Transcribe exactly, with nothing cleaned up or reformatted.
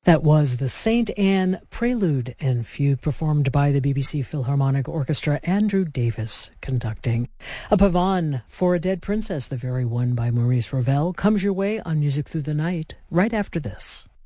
That was the Saint Anne Prelude and Fugue, performed by the B B C Philharmonic Orchestra, Andrew Davis conducting. A pavane for a Dead Princess, the very one by Maurice Ravel, comes your way on Music Through the Night right after this.